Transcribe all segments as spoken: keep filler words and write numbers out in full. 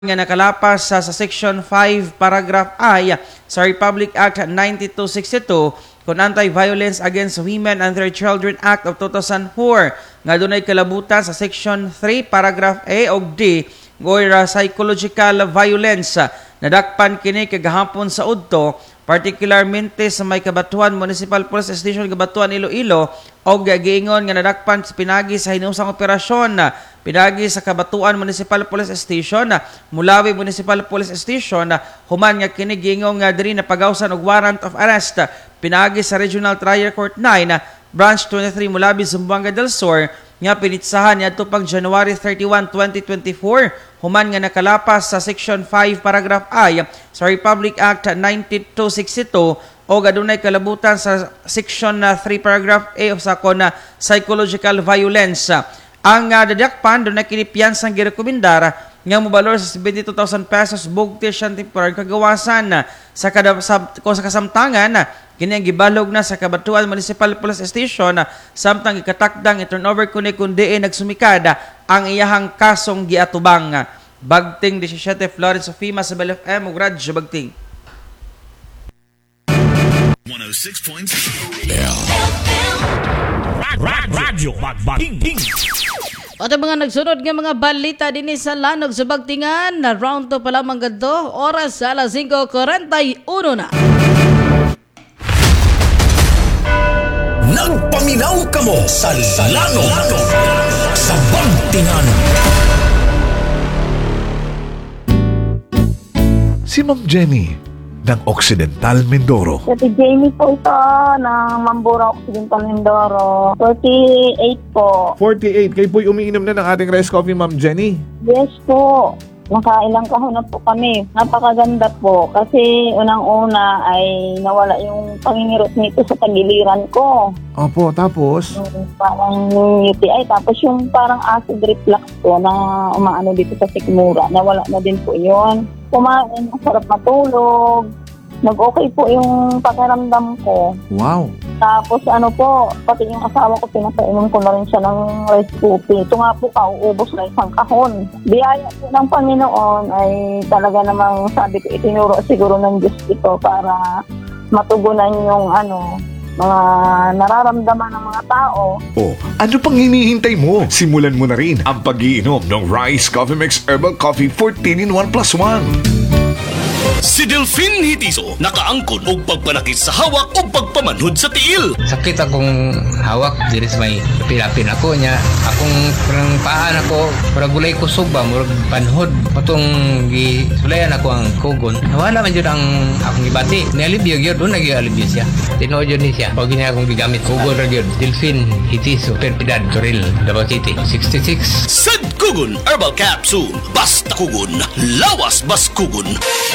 nga nakalapas sa, sa Section five, Paragraph I sa Republic Act ninety-two sixty-two kung Anti-Violence Against Women and Their Children Act of two thousand four nga dunay kalabutan sa Section three, Paragraph A ug D or uh, psychological violence. Nadakpan kini kagahapon sa udto, particularmente sa may Kabatuan Municipal Police Station Kabatuan Iloilo o giingon nga nadakpan pinagi sa hinusang operasyon pinagi sa Kabatuan Municipal Police Station Mulawi Municipal Police Station human nga kini giingon nga diri napagawsan og warrant of arrest pinagi sa Regional Trial Court nine Branch twenty-three Mulawi, Zamboanga del Sur nga pinitsahan niadto pang January thirty-first, twenty twenty-four human nga nakalapas sa Section five, Paragraph I sa Republic Act ninety-two sixty-two o gadunay kalabutan sa Section three, Paragraph A sa kon psychological violence. Ang uh, dadakpan doon na kinipiyansang girekomendar nga mobalor sa seventy-two thousand pesos bugti siyang temporary kagawasan sa, kada, sa, sa kasamtangan kini ang gibalog na sa Kabatuan Municipal Police Station samtang ikatakdang i-turnover kundi kundi nagsumikad ang iyahang kasong giatubang. Bagting seventeen Florence Sofima sa Bel F M ug Radyo Bagting one oh six point seven Radyo Bagting. At ang mga nagsunod nga mga balita din sa Lanog sa Bagtingan na round two pa lamang ganito, oras sa alas five forty-one na. Nagpaminaw kamo sa Lanog sa Bagtingan. Si Ma'am Jenny ng Occidental Mindoro. Si Jamie po ito ng Mambura Occidental Mindoro. forty-eight po. forty-eight. Kayo po'y umiinom na ng ating rice coffee, Ma'am Jenny. Yes po. Nakailang kahon na po kami. Napakaganda po. Kasi unang-una ay nawala yung pangingirot nito sa tagiliran ko. Opo, tapos? Yung parang U T I. Tapos yung parang acid reflux po na umaano dito sa sikmura. Nawala na din po yun. Kumain, masarap matulog. Nag-okay po yung pakiramdam ko. Wow. Tapos ano po, pati yung asawa ko, pinapainom ko na rin siya ng rice coffee. Ito nga po, kauubos na isang kahon. Biyaya po ng Panginoon ay talaga namang sabi ko, itinuro siguro ng Diyos ito para matugunan yung ano, mga nararamdaman ng mga tao. Oh, ano pang hinihintay mo? Simulan mo na rin ang pag-iinom ng Rice Coffee Mix Herbal Coffee fourteen in one plus one. Si Delphine Hitiso nakaangkon og pagpanakit sa hawak o pagpamanhod sa tiil. Sakit akong hawak diri sa may pilapin ako niya. Akong parang paan ako, para gulay kusog ba, murag panhod. Patong gisulayan ako ang kugon. Wala man yun ang akong ibati. Nialibyo yun, doon nag-ialibyo siya. Tinood yun ni siya. Pag niya akong gigamit, kugon ra yun. Delphine Hitiso, Perpidad, Toril, Davao City, sixty-six. Sad Kugon Herbal Capsule. Basta kugon, lawas bas kugon.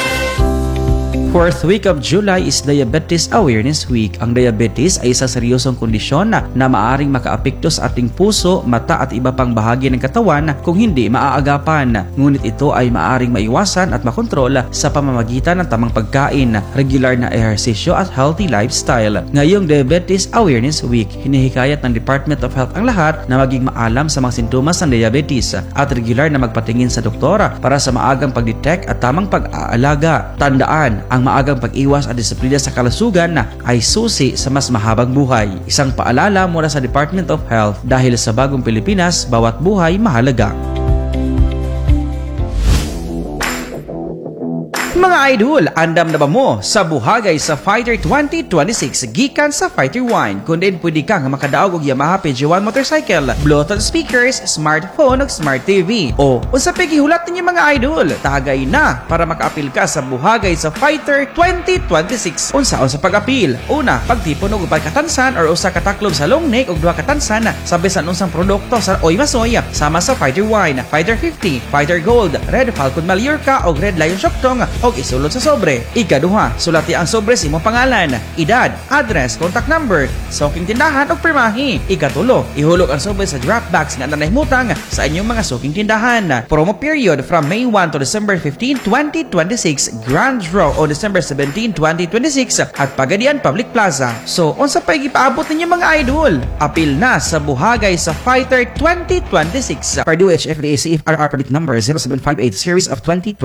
Fourth week of July is Diabetes Awareness Week. Ang diabetes ay isang seryosong kondisyon na, na maaring makaapekto sa ating puso, mata at iba pang bahagi ng katawan kung hindi maaagapan. Ngunit ito ay maaring maiwasan at makontrol sa pamamagitan ng tamang pagkain, regular na ehersisyo at healthy lifestyle. Ngayong Diabetes Awareness Week, hinihikayat ng Department of Health ang lahat na maging maalam sa mga sintomas ng diabetes at regular na magpatingin sa doktora para sa maagang pagdetect at tamang pag-aalaga. Tandaan, ang maagang pag-iwas at disiplina sa kalusugan na ay susi sa mas mahabang buhay. Isang paalala mula sa Department of Health dahil sa bagong Pilipinas, bawat buhay mahalaga. Mga idol, andam na ba mo sa buhagay sa Fighter twenty twenty-six gikan sa Fighter Wine? Kung din pwede kang makadaog og Yamaha P G one motorcycle, Bluetooth speakers, smartphone ug smart T V. O, unsa pa gihulat ninyo mga idol? Tagay na para makaapil ka sa buhagay sa Fighter twenty twenty-six. Unsaon sa pag-apil? Una, pagtipon og upat katansan or usa ka taklob sa long neck ug duha katansan sa bisan unsang produkto sa Oy Masoy sama sa Fighter Wine, Fighter fifty, Fighter Gold, Red Falcon Mallorca ug Red Lion Shoktong o isulod sa sobre. Ikaduha, sulati ang sobre sa imong pangalan, edad, address, contact number, suking tindahan o pirmahi. Ikatulo, ihulog ang sobre sa drop box nga nanahimutang sa inyong mga suking tindahan. Promo period from May first to December fifteenth, twenty twenty-six. Grand draw on December seventeenth, twenty twenty-six at Pagadian Public Plaza. So, unsa pa'y gipaabot ninyo mga idol? Apil na sa buhagay sa Fighter twenty twenty-six. Per D O H F D A C F R R permit number zero seven five eight series of twenty twenty-six.